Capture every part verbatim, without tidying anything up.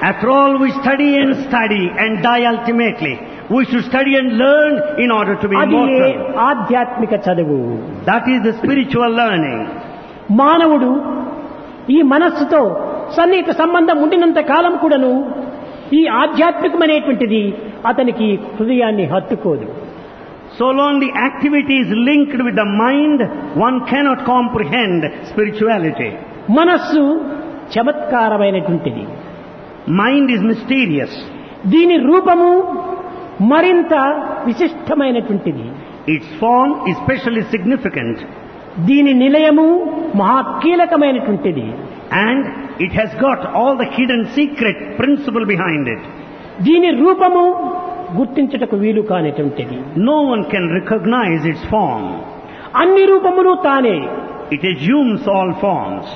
After all, we study and study and die ultimately. We should study and learn in order to be అది immortal. ఆధ్యాత్మిక చదువు. That is the spiritual learning. మానవుడు ఈ మనస్సుతో సన్నిహిత సంబంధం ఉండినంత కాలం కూడాను ఈ ఆధ్యాత్మికమైనటువంటిది అతనికి హృదయాన్ని హత్తుకోదు. So long the activity is linked with the mind, one cannot comprehend spirituality. మనస్సు చమత్కారమైనటువంటిది. Mind is mysterious. దీని రూపము మరింత విశిష్టమైనటువంటిది. Its form is specially significant. దీని నిలయము మహా కీలకమైనటువంటిది. And it has got all the hidden secret principle behind it. దీని రూపము గుర్తించుటకు వీలు కానిటువంటిది. No one can recognize its form. అన్ని రూపములు తానే. It assumes all forms.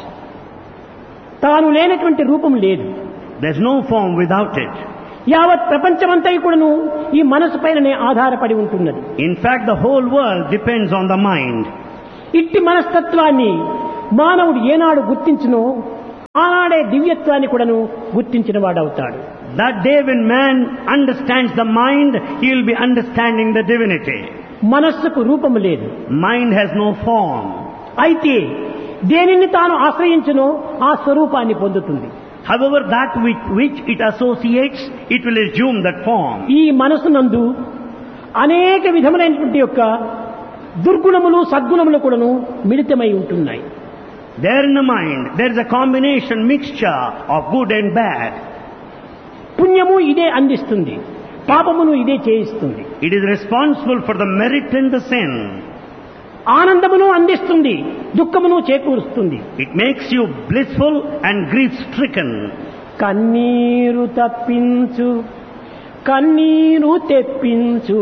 తాను లేనటువంటి రూపం లేదు. There's no form without it. యావత్ ప్రపంచమంతా కూడాను ఈ మనసు పైననే ఆధారపడి ఉంటున్నది. In fact, the whole world depends on the mind. ఇట్టి మనస్తత్వాన్ని మానవుడు ఏనాడు గుర్తించునో ఆనాడే దివ్యత్వాన్ని కూడాను గుర్తించిన వాడవుతాడు. That day when man understands the mind, he will be understanding the divinity. మనస్సుకు రూపము లేదు. Mind has no form. అయితే దేనిని తాను ఆశ్రయించునో ఆ స్వరూపాన్ని పొందుతుంది. However, that with which it associates, it will assume that form. ఈ మనసునందు అనేక విధములైనటువంటి యొక్క దుర్గుణములు సద్గుణములు కూడాను మిళితమై ఉంటున్నాయి. There in the mind, there is a combination, mixture of good and bad. పుణ్యము ఇదే అందిస్తుంది, పాపమును ఇదే చేయిస్తుంది. It is responsible for the merit and the sin. ఆనందమును అందిస్తుంది, దుఃఖమును చేకూరుస్తుంది. It makes you blissful and grief-stricken. కన్నీరు తప్పించు, కన్నీరు తెప్పించు.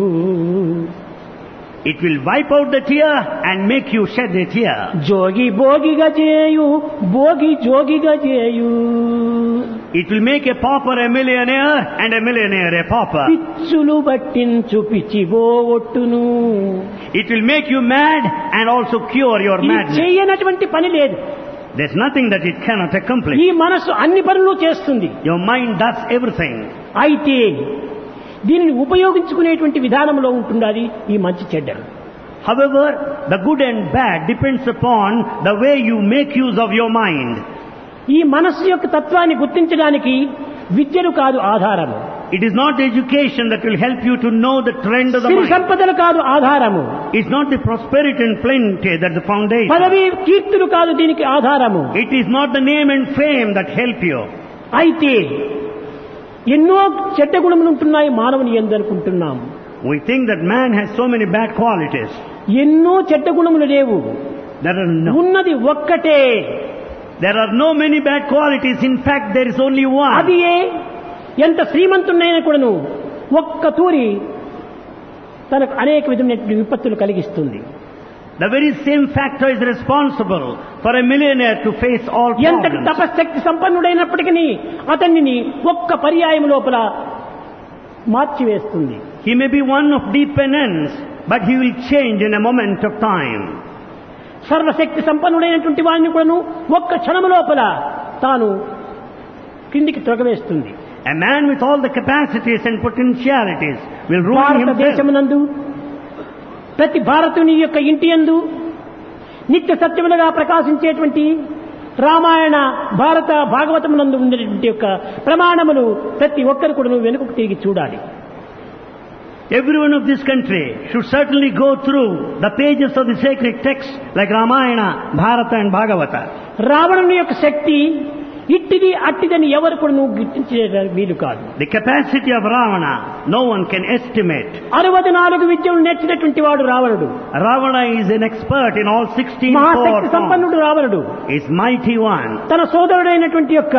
It will wipe out the tear and make you shed a tear. జోగి భోగిగా చేయు, భోగి జోగిగా చేయు. It will make a pauper a millionaire and a millionaire a pauper. పిచ్చులు పట్టించు పిచ్చిబో ఒట్టును. It will make you mad and also cure your madness. చేయనటువంటి పని లేదు. There's nothing that it cannot accomplish. ఈ మనసు అన్ని పనులు చేస్తుంది. Your mind does everything. అయితే దీనిని ఉపయోగించుకునేటువంటి విధానంలో ఉంటుండాలి ఈ మంచి చెడ్డలు. However, the good and bad depends upon the way you make use of your mind. ఈ మనస్సు యొక్క తత్వాన్ని గుర్తించడానికి విద్యలు కాదు ఆధారము. It is not the education that will help you to know the trend of the Siri mind. సంపదలు కాదు ఆధారము. It's not the prosperity and plenty that's the foundation. పదవి కీర్తులు కాదు దీనికి ఆధారము. It is not the name and fame that help you. అయితే ఎన్నో చెడ్డ గుణములు ఉంటున్నాయి మానవుని యందు అనుకుంటున్నాము. We think that man has so many bad qualities. ఎన్నో చెడ్డ గుణములు లేవు. There are no, ఉన్నది ఒక్కటే. there are no many bad qualities. In fact, there is only one. అది ఎంత శ్రీమంతుడైనా కూడాను ఒక్క తూరి తనకు అనేక విధమైన విపత్తులు కలిగిస్తుంది. The very same factor is responsible for a millionaire to face all ఎంతటి problems. తపశక్తి సంపన్నుడైనప్పటికీ అతన్ని ఒక్క పర్యాయం లోపల మార్చివేస్తుంది. He may be one of deep penance, but he will change in a moment of time. సర్వశక్తి సంపన్నుడైనటువంటి వాడిని కూడాను ఒక్క క్షణము లోపల తాను కిందికి త్రగవేస్తుంది. A man with all the capacities and potentialities will ruin himself. భారతదేశమునందు ప్రతి భారతుని యొక్క ఇంటి యందు నిత్య సత్యములుగా ప్రకాశించేటువంటి రామాయణ భారత భాగవతమునందు ఉండేటువంటి యొక్క ప్రమాణములు ప్రతి ఒక్కరు కూడా వెనుకకు తిరిగి చూడాలి. Everyone of this country should certainly go through the pages of the sacred texts like Ramayana, Bharata and Bhagavata. రావణుని యొక్క శక్తి ఇట్టిది అట్టిదని ఎవరు కూడా నువ్వు గుర్తించే వీలు కాదు. The capacity of Ravana, no one can estimate. అరవై నాలుగు విద్యలు నేర్చినటువంటి వాడు రావణుడు. Ravana is an expert in all sixteen Mahashakti forms. సంపన్నుడు రావణుడు. Is mighty one. తన సోదరుడైనటువంటి యొక్క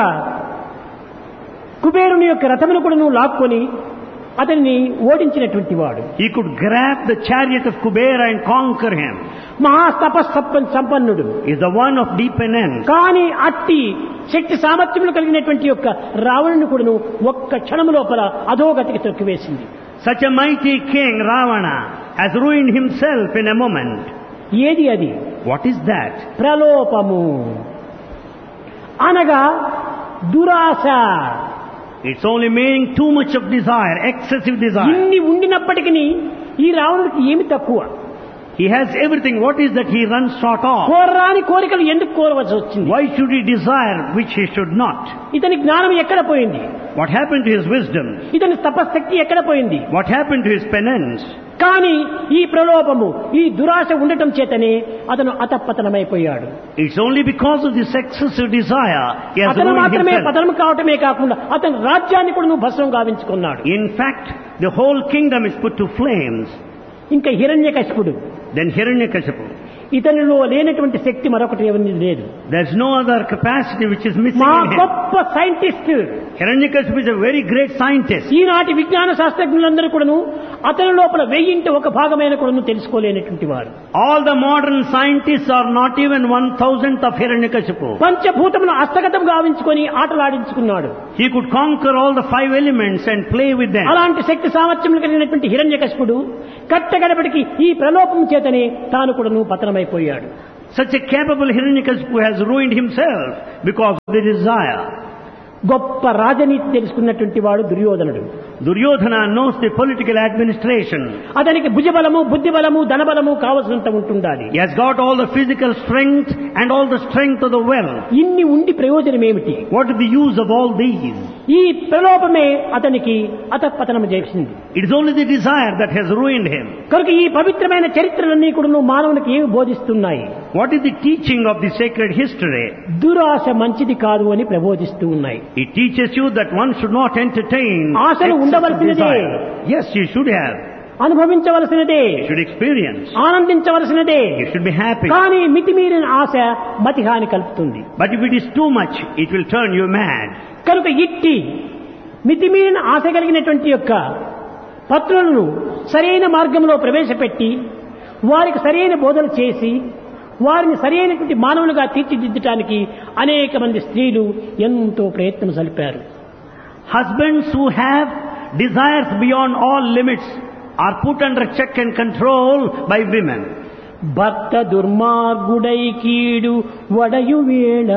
కుబేరుని యొక్క రథమును కూడా నువ్వు లాక్కొని అతన్ని ఓడించినటువంటి వాడు. He could grab the chariot of Kubera and conquer him. మహాతపస్సంపన్ సంపన్నుడు. Is the one of deep penance. కానీ అట్టి శక్తి సామర్థ్యములు కలిగినటువంటి యొక్క రావణుని కూడాను ఒక్క క్షణము లోపల అధోగతికి తొక్కివేసింది. Such a mighty king Ravana has ruined himself in a moment. ఏది అది? What is that? ప్రలోభము అనగా దురాశ. It's only meaning too much of desire, excessive desire. ఇన్ని ఉండినప్పటికీ ఈ రావణుడికి ఏమి తక్కువ? He has everything. What is that he runs short of? కోరరాని కోరికలు ఎందుకు కోరవలసి వచ్చింది? Why should he desire which he should not? ఇతని జ్ఞానం ఎక్కడ పోయింది? What happened to his wisdom? ఇతని తపశక్తి ఎక్కడ పోయింది? What happened to his penance? కానీ ఈ ప్రలోభము, ఈ దురాశ ఉండటం చేతనే అతను అతపతనమైపోయాడు. It's only because of this excessive desire he has అతను ruined మాత్రమే himself. పతనం కావటమే కాకుండా అతని రాజ్యాన్ని కూడా నువ్వు భస్మం గావించుకున్నాడు. In fact, the whole kingdom is put to flames. ఇంకా హిరణ్యకశిపుడు, Then Hiranyakashipu. ఇతనిలో లేనటువంటి శక్తి మరొకటి ఏమీ లేదు. There's no other capacity which is missing మా in him. గొప్ప scientist, Hiranyakashipu is a very great scientist. ఈనాటి విజ్ఞాన శాస్త్రజ్ఞులందరూ కూడాను అతని లోపల వెయ్యింటి ఒక భాగమైన కూడాను తెలుసుకోలేనటువంటి వారు. All the modern scientists are not even one thousandth of Hiranyakashipu. పంచభూతములను హస్తగతం గావించుకొని ఆటలాడించుకున్నాడు. He could conquer all the five elements and play with them. అలాంటి శక్తి సామర్థ్యములు కలిగినటువంటి హిరణ్యకశిపుడు కట్టగడపటికి ఈ ప్రలోభం చేతనే తాను కూడాను పతనమైపోయాడు. Such a capable Hiranyakashipu has ruined himself because of the desire. గొప్ప రాజనీతి తెలుసుకున్నటువంటి వాడు దుర్యోధనుడు. Duryodhana knows the political administration. అతనికి భుజబలము, బుద్ధిబలము, ధనబలము కావలసినంత ఉంటుండాలి. He has got all the physical strength and all the strength of the wealth. ఇన్ని ఉండి ప్రయోజనం ఏమిటి? What is the use of all these? ఈ ప్రలోభమే అతనికి అతపతనం చేసింది. It is only the desire that has ruined him. కనుక ఈ పవిత్రమైన చరిత్రలన్నీ కూడా మానవునికి ఏమి బోధిస్తున్నాయి? What is the teaching of the sacred history? దురాశ మంచిది కాదు అని ప్రబోధిస్తూ ఉన్నాయి. It teaches you that one should not entertain ఆశలు ఉండవలసినదే. desire. Yes, you should have. అనుభవించవలసినదే, You should experience. ఆనందించవలసినదే. You should be happy. కానీ మితిమీరిన ఆశ మతిహాని కలుపుతుంది. But if it is too much, it will turn you mad. కనుక ఇట్టి మితిమీరిన ఆశ కలిగినటువంటి యొక్క పత్రులను సరైన మార్గంలో ప్రవేశపెట్టి వారికి సరైన బోధన చేసి వారిని సరైనటువంటి మానవులుగా తీర్చిదిద్దటానికి అనేక మంది స్త్రీలు ఎంతో ప్రయత్నం సలిపారు. Husbands who have desires beyond all limits are put under check and control by women. భర్త దుర్మార్గుడై కీడు వడయు వేళ,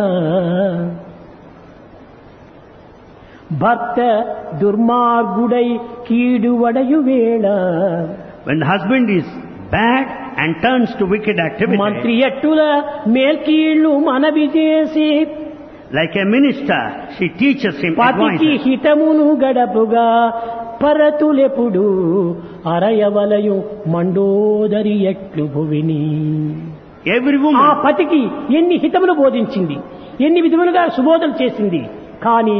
భర్త దుర్మార్గుడై కీడు వడయు వేళ, When the husband is bad and turns to wicked activity, మంత్రి ఎట్టుల మేల్కీళ్లు మనవి చేసి like a minister, she teaches him, పతికి advises. హితమును గడపుగా పరతులెప్పుడు అరయవలయు Mandodari ఎట్లు భువిని. Every ఆ woman, పతికి ఎన్ని హితములు బోధించింది, ఎన్ని విధములుగా సుబోధన చేసింది, కానీ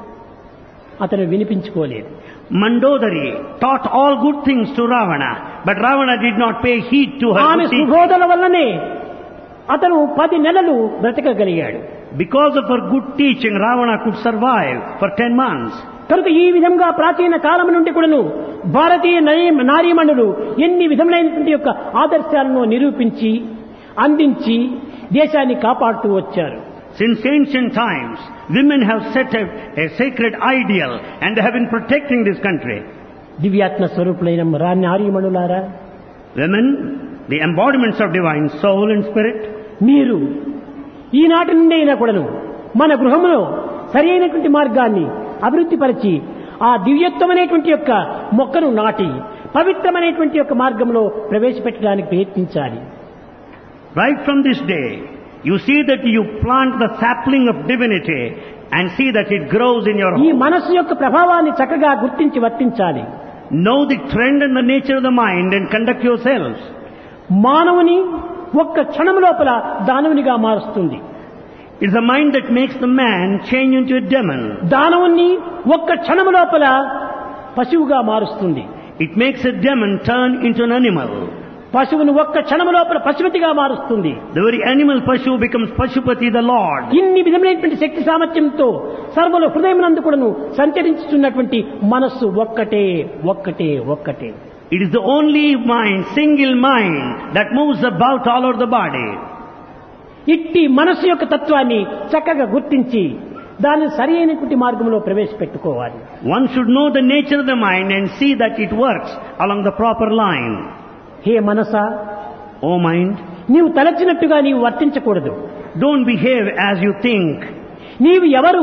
అతను వినిపించుకోలేదు. Mandodari taught all good things to Ravana, but Ravana did not pay heed to her ఆమె good teaching. సుబోధన వల్లనే అతను పది నెలలు బ్రతకగలిగాడు. Because of her good teaching, Ravana could survive for ten months. కనుక ఈ విధంగా ప్రాచీన కాలం నుండి కూడాను భారతీయ నరీ- నారీమణులు ఎన్ని విధములైనటువంటి యొక్క ఆదర్శాలను నిరూపించి అందించి దేశాన్ని కాపాడుతూ వచ్చారు. Since ancient times, women have set a, a sacred ideal and have been protecting this country. దివ్యాత్మ స్వరూపులైన రా నారీమణులారా, Women, the embodiments of divine soul and spirit, మీరు ఈనాటి నుండి అయినా కూడాను మన గృహంలో సరి అయినటువంటి మార్గాన్ని అభివృద్ధిపరిచి ఆ దివ్యత్వమైనటువంటి యొక్క మొక్కను నాటి పవిత్రమైనటువంటి యొక్క మార్గంలో ప్రవేశపెట్టడానికి ప్రయత్నించాలి. right from this day, you see that you plant the sapling of divinity and see that it grows in your ఈ home. మనస్సు యొక్క ప్రభావాన్ని చక్కగా గుర్తించి వర్తించాలి. Know the trend and the nature of the mind and conduct yourselves. మానవుని ఒక్క క్షణం లోపల దానవునిగా మారుస్తుంది. It's the mind that makes the man change into a demon. దానవుని ఒక్క క్షణం లోపల పశువుగా మారుస్తుంది. It makes a demon turn into an animal. పశువును ఒక్క క్షణం లోపల పశుపతిగా మారుస్తుంది. The very animal Pashu becomes Pashupati, the Lord. ఇన్ని విధమైనటువంటి శక్తి సామర్థ్యంతో సర్వల హృదయమునందు కూడాను సంచరించుతున్నటువంటి మనస్సు ఒక్కటే ఒక్కటే ఒక్కటే. It is the only mind, single mind, that moves about all over the body. ఇట్టి మనస్సు యొక్క తత్వాన్ని చక్కగా గుర్తించి దాన్ని సరి అయినటువంటి మార్గంలో ప్రవేశపెట్టుకోవాలి. One should know the nature of the mind and see that it works along the proper line. Hey Manasa, O mind, నీవు తలచినట్టుగా నీవు వర్తించకూడదు. don't behave as you think. నీవు ఎవరు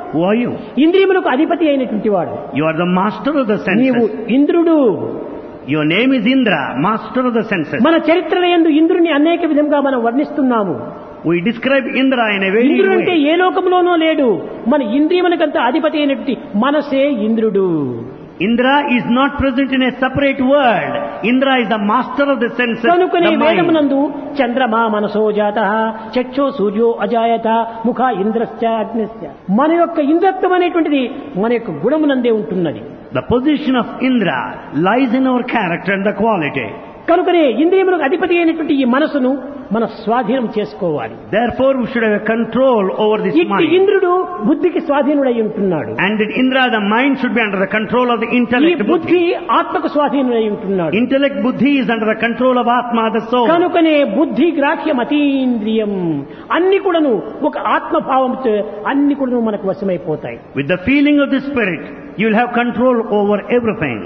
Who are you? ఇంద్రియములకు అధిపతి అయినటువంటి వాడు. You are the master of the నీవు senses. ఇంద్రుడు. Your name is Indra, master of the senses. మన చరిత్రలో యందు ఇంద్రుని అనేక విధంగా మనం వర్ణిస్తున్నాము. We describe Indra in a very ఇంద్రుడు అంటే way. ఏ లోకంలోనూ లేడు. మన ఇంద్రియములకంత అధిపతి అయినటువంటి మనసే ఇంద్రుడు. Indra is not present in a separate world. Indra is the master of the senses, కనుకనే the mind. వేదమునందు చంద్రమా మనసో జాతః చక్షో సూర్యో అజాయత ముఖ ఇంద్రశ్చ అగ్నిశ్చ. మన యొక్క ఇంద్రత్వం అనేటువంటిది మన యొక్క గుణమునందే ఉంటున్నది. The position of Indra lies in our character and the quality. కనుకనే ఇంద్రియములకు అధిపతి అయినటువంటి ఈ మనసును మన స్వాధీనం చేసుకోవాలి. Therefore, we should have a control over this ఇట్టి mind. ఇంద్రుడు బుద్ధికి స్వాధీనుడై ఉంటున్నాడు. And in Indra, the mind should be under the control of the ఈ intellect. బుద్ధి Buddhi. ఆత్మకు స్వాధీనుడై ఉంటున్నాడు. Intellect buddhi is under the control of Atma, the soul. కనుకనే బుద్ధి గ్రాహ్యం అతీంద్రియం అన్ని కూడాను ఒక ఆత్మభావంతో అన్ని కూడాను మనకు వశమైపోతాయి. With the feeling of the spirit, you will have control over everything.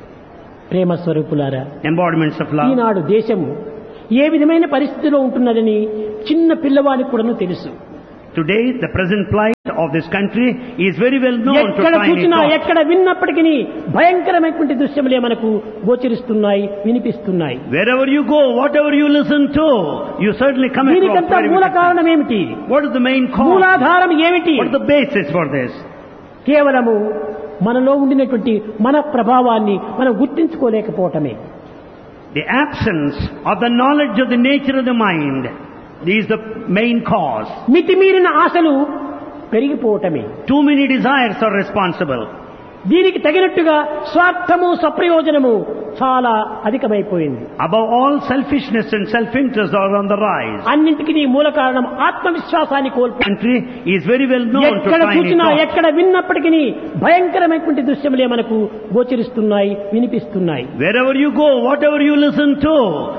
ప్రేమ స్వరూపులారా, Embodiments of love. ఈనాడు దేశము ఏ విధమైన పరిస్థితిలో ఉంటున్నదని చిన్న పిల్లవానికి కూడాను తెలుసు. Today, the present plight of this country is very well known to ఎక్కడ tiny చూసినా tots. ఎక్కడ విన్నప్పటికీ భయంకరమైనటువంటి దృశ్యములే మనకు గోచరిస్తున్నాయి, వినిపిస్తున్నాయి. Wherever you go, whatever you listen to, you certainly come across. దీనికంతా very మూల wicked కారణం ఏమిటి? things. What is the main cause? మూలాధారం ఏమిటి? What is the basis for this? కేవలము మనలో ఉండినటువంటి మన ప్రభావాన్ని మనం గుర్తించుకోలేకపోవటమే. The absence of the knowledge of the nature of the mind is the main cause. మితిమీరిన ఆశలు పెరిగిపోవటమే. Too many desires are responsible. దీనికి తగినట్టుగా స్వార్థము స్వప్రయోజనము చాలా అధికమైపోయింది. Above all, selfishness and self-interest are on the rise. అన్నింటికి మూల కారణం ఆత్మవిశ్వాసాన్ని కోల్పో. Country is very well known to ఎక్కడ tiny చూసినా tots. ఎక్కడ విన్నప్పటికీ భయంకరమైనటువంటి దృశ్యములే మనకు గోచరిస్తున్నాయి, వినిపిస్తున్నాయి. Wherever you go, whatever you listen to,